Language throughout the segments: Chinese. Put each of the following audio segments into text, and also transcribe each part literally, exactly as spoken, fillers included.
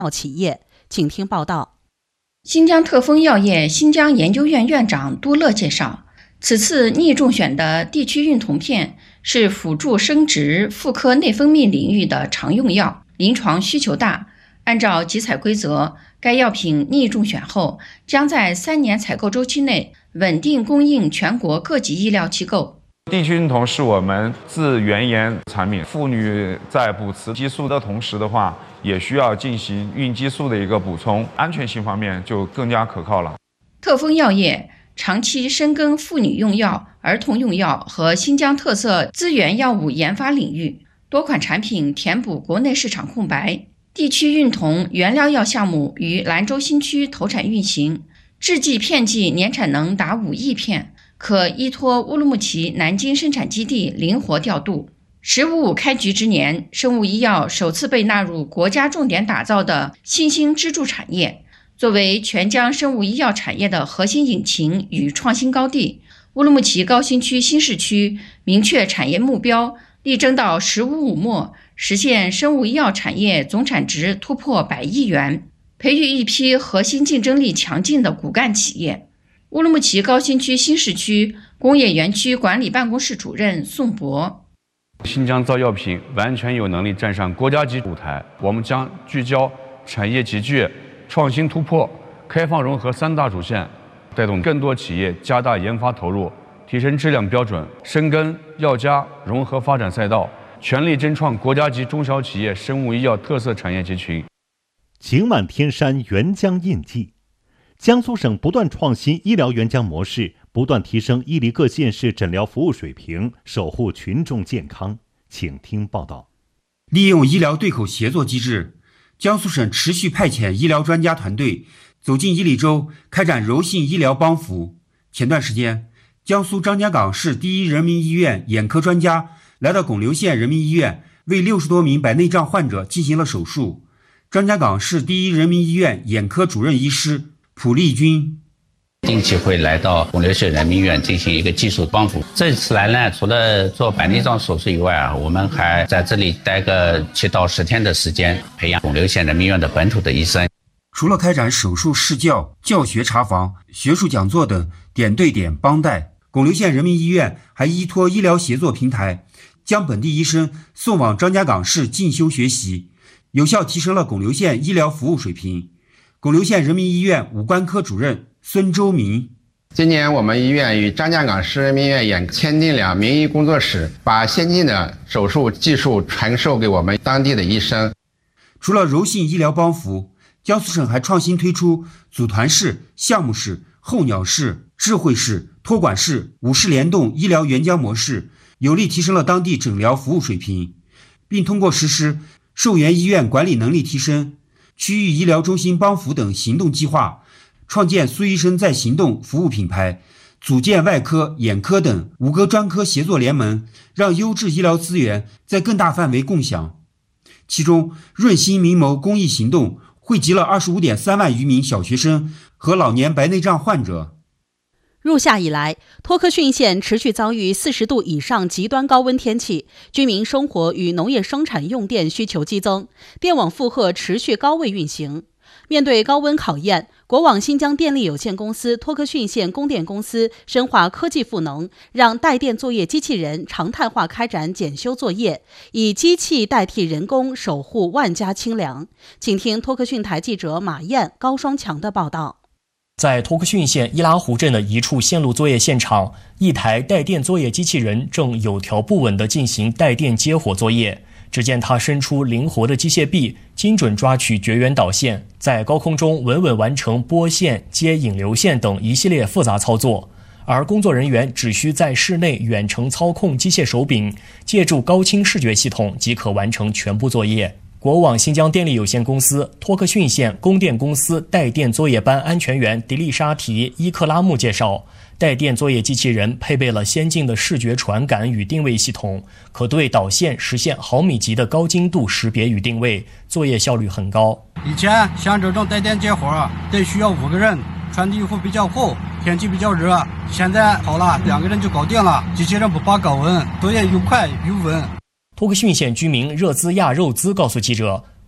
企业。请听报道。 新疆特丰药业新疆研究院院长杜乐介绍，此次拟中选的地区孕酮片是辅助生殖妇科内分泌领域的常用药，临床需求大。按照集采规则，该药品拟中选后，将在三年采购周期内稳定供应全国各级医疗机构。 地区孕酮是我们自原研产品，妇女在补雌激素的同时的话，也需要进行孕激素的一个补充，安全性方面就更加可靠了。 特丰药业长期深耕妇女用药、儿童用药和新疆特色资源药物研发领域，多款产品填补国内市场空白。地区孕酮原料药项目于兰州新区投产运行，制剂片剂年产能达五亿片，可依托乌鲁木齐南京生产基地灵活调度。十五五开局之年，生物医药首次被纳入国家重点打造的新兴支柱产业。作为全疆生物医药产业的核心引擎与创新高地，乌鲁木齐高新区新市区明确产业目标，力争到十五五末实现生物医药产业总产值突破百亿元，培育一批核心竞争力强劲的骨干企业。乌鲁木齐高新区新市区工业园区管理办公室主任宋博： 新疆造药品完全有能力站上国家级舞台，我们将聚焦产业集聚、创新突破、开放融合三大主线，带动更多企业加大研发投入，提升质量标准，深耕药家融合发展赛道，全力争创国家级中小企业生物医药特色产业集群。 晴满天山，沅江印记。江苏省不断创新医疗援疆模式，不断提升伊犁各县市诊疗服务水平，守护群众健康。请听报道。 利用医疗对口协作机制，江苏省持续派遣医疗专家团队走进伊犁州，开展柔性医疗帮扶。前段时间，江苏张家港市第一人民医院眼科专家来到巩留县人民医院，为六十多名白内障患者进行了手术。张家港市第一人民医院眼科主任医师蒲丽君定期会来到巩留县人民医院进行一个技术帮扶。这次来呢，除了做白内障手术以外啊，我们还在这里待个七到十天的时间，培养巩留县人民医院的本土的医生。 除了开展手术试教、教学查房、学术讲座等点对点帮带，巩留县人民医院还依托医疗协作平台，将本地医生送往张家港市进修学习，有效提升了巩留县医疗服务水平。巩留县人民医院五官科主任孙周明： 今年我们医院与张家港市人民医院也签订了名医工作室，把先进的手术技术传授给我们当地的医生。 除了柔性医疗帮扶，江苏省还创新推出组团式、项目式、候鸟式、智慧式、托管式五式联动医疗援疆模式，有力提升了当地诊疗服务水平，并通过实施受援医院管理能力提升、区域医疗中心帮扶等行动计划，创建苏医生在行动服务品牌，组建外科、眼科等五个专科协作联盟，让优质医疗资源在更大范围共享。其中，润心明眸公益行动惠及了 二十五点三万余名小学生和老年白内障患者。 入夏以来，托克逊县持续遭遇四十度以上极端高温天气，居民生活与农业生产用电需求激增，电网负荷持续高位运行。面对高温考验，国网新疆电力有限公司托克逊县供电公司深化科技赋能，让带电作业机器人常态化开展检修作业，以机器代替人工，守护万家清凉。请听托克逊台记者马燕、高双强的报道。 在托克逊县伊拉湖镇的一处线路作业现场，一台带电作业机器人正有条不紊地进行带电接火作业。只见它伸出灵活的机械臂，精准抓取绝缘导线，在高空中稳稳完成拨线、接引流线等一系列复杂操作。而工作人员只需在室内远程操控机械手柄，借助高清视觉系统即可完成全部作业。国网新疆电力有限公司托克逊县供电公司带电作业班安全员迪丽莎提伊克拉木介绍，带电作业机器人配备了先进的视觉传感与定位系统，可对导线实现毫米级的高精度识别与定位，作业效率很高。 以前像这种带电接活得需要五个人，传递衣服比较厚，天气比较热，现在好了，两个人就搞定了，机器人不怕高温，作业又快又稳。 托克逊县居民热兹亚肉兹告诉记者，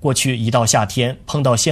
过去一到夏天，碰到线